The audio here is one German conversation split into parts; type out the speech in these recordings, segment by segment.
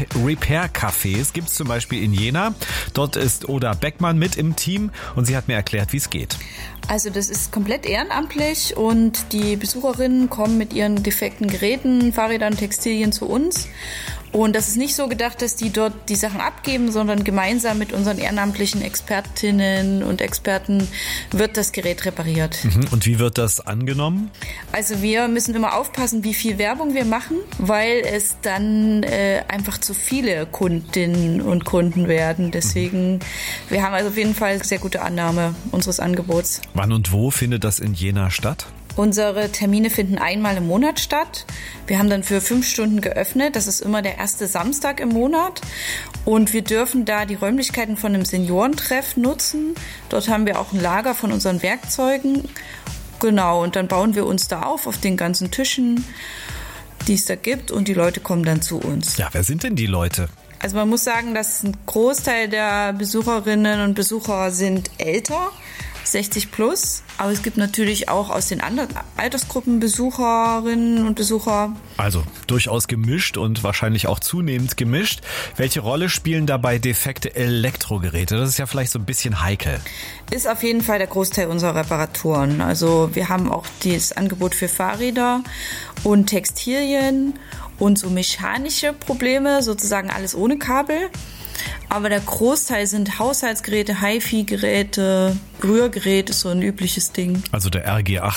Repair-Cafés gibt es zum Beispiel in Jena. Dort ist Oda Beckmann mit im Team und sie hat mir erklärt, wie es geht. Also das ist komplett ehrenamtlich und die Besucherinnen kommen mit ihren defekten Geräten, Fahrrädern, Textilien zu uns. Und das ist nicht so gedacht, dass die dort die Sachen abgeben, sondern gemeinsam mit unseren ehrenamtlichen Expertinnen und Experten wird das Gerät repariert. Und wie wird das angenommen? Also wir müssen immer aufpassen, wie viel Werbung wir machen, weil es dann einfach zu viele Kundinnen und Kunden werden. Deswegen, wir haben also auf jeden Fall sehr gute Annahme unseres Angebots. Wann und wo findet das in Jena statt? Unsere Termine finden einmal im Monat statt. Wir haben dann für 5 Stunden geöffnet. Das ist immer der erste Samstag im Monat. Und wir dürfen da die Räumlichkeiten von einem Seniorentreff nutzen. Dort haben wir auch ein Lager von unseren Werkzeugen. Genau, und dann bauen wir uns da auf den ganzen Tischen, die es da gibt. Und die Leute kommen dann zu uns. Ja, wer sind denn die Leute? Also man muss sagen, dass ein Großteil der Besucherinnen und Besucher sind älter, 60 plus. Aber es gibt natürlich auch aus den anderen Altersgruppen Besucherinnen und Besucher. Also durchaus gemischt und wahrscheinlich auch zunehmend gemischt. Welche Rolle spielen dabei defekte Elektrogeräte? Das ist ja vielleicht so ein bisschen heikel. Ist auf jeden Fall der Großteil unserer Reparaturen. Also wir haben auch das Angebot für Fahrräder und Textilien und so mechanische Probleme, sozusagen alles ohne Kabel. Aber der Großteil sind Haushaltsgeräte, HiFi-Geräte, Rührgerät ist so ein übliches Ding. Also der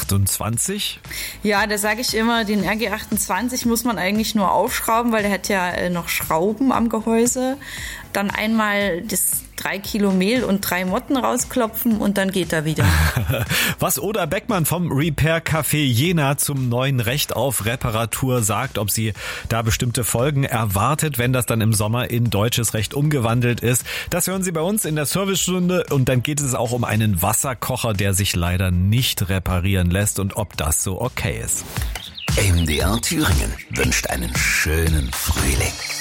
RG28? Ja, da sage ich immer, den RG28 muss man eigentlich nur aufschrauben, weil der hat ja noch Schrauben am Gehäuse. Dann einmal das 3 Kilo Mehl und 3 Motten rausklopfen und dann geht er wieder. Was Oda Beckmann vom Repair Café Jena zum neuen Recht auf Reparatur sagt, ob sie da bestimmte Folgen erwartet, wenn das dann im Sommer in deutsches Recht umgewandelt ist, das hören Sie bei uns in der Servicestunde und dann geht es auch um einen Wasserkocher, der sich leider nicht reparieren lässt und ob das so okay ist. MDR Thüringen wünscht einen schönen Frühling.